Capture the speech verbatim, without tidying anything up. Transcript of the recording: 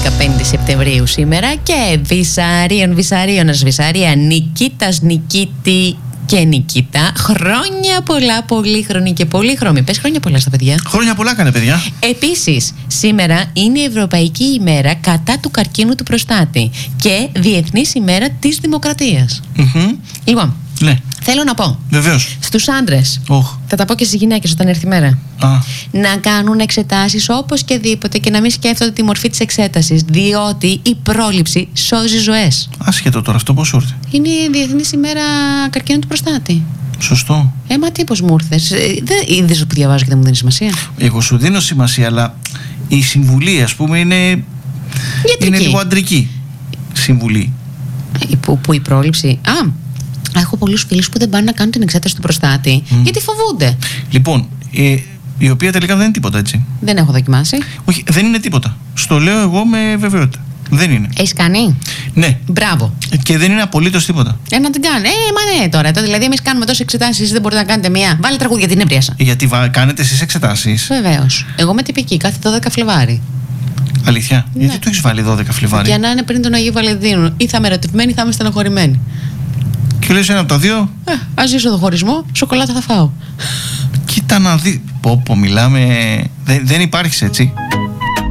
δεκαπέντε Σεπτεμβρίου σήμερα. Και Βυσαρίων, Βυσαρίωνας, Βυσαρία, Νικήτας, Νικήτη και Νικήτα. Χρόνια πολλά, πολύχρονη και πολύχρωμη. Πες χρόνια πολλά στα παιδιά. Χρόνια πολλά κάνε, παιδιά. Επίσης, σήμερα είναι η Ευρωπαϊκή ημέρα κατά του καρκίνου του προστάτη και Διεθνής ημέρα της Δημοκρατίας. Mm-hmm. Λοιπόν, ναι. θέλω να πω βεβαίως στους άντρες, oh. θα τα πω και στις γυναίκες όταν έρθει η μέρα, ah. να κάνουν εξετάσεις όπως και δίποτε και να μην σκέφτονται τη μορφή της εξέτασης, διότι η πρόληψη σώζει ζωές. Άσχετο τώρα αυτό, πώς ήρθε. Είναι η Διεθνής ημέρα καρκίνου του προστάτη. Σωστό. Ε, μα τι, πώς μου ήρθες. Δεν είδες που διαβάζω και δεν μου δίνει σημασία. Εγώ σου δίνω σημασία, αλλά η συμβουλή, ας πούμε, είναι, είναι λίγο αντρική συμβουλή. Ε, που, που η πρόληψη. Α, έχω πολλούς φίλους που δεν πάνε να κάνουν την εξέταση του προστάτη mm. γιατί φοβούνται. Λοιπόν, ε, η οποία τελικά δεν είναι τίποτα, έτσι. Δεν έχω δοκιμάσει. Όχι, δεν είναι τίποτα. Στο λέω εγώ με βεβαιότητα. Δεν είναι. Έχεις κάνει? Ναι. Μπράβο. Και δεν είναι απολύτως τίποτα. Ε, να την κάνει. Ε, μα ναι τώρα. Δηλαδή, εμείς κάνουμε τόσες εξετάσεις, εσείς δεν μπορείτε να κάνετε μία. Βάλε τραγούδια για την έμβριασα. Γιατί βα... κάνετε εσείς εξετάσεις. Βεβαίως. Εγώ είμαι τυπική, κάθε δώδεκα Φλεβάρι. Αλήθεια. Ναι. Γιατί το έχεις βάλει δώδεκα Φλεβάρι? Για να είναι πριν τον Αγίου Βαλεντίνου. Ή θα είμαι ερωτευμένη ή θα είμαι στενοχωρημένη. Και λες ένα από τα δύο. Ε, ας ζήσω το χωρισμό, σοκολάτα θα φάω. Κοίτα να δει. Πω, πω, μιλάμε. Δεν, δεν υπάρχεις, έτσι.